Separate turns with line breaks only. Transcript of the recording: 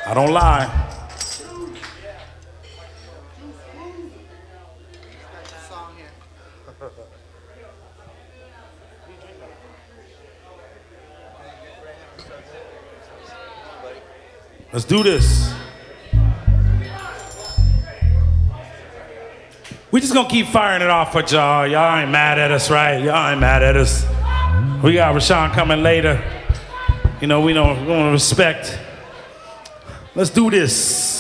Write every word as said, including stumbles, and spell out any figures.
I don't lie. Let's do this. We just gonna keep firing it off for y'all. Y'all ain't mad at us, right? Y'all ain't mad at us. We got Rashawn coming later. You know, we don't, we don't respect. Let's do this.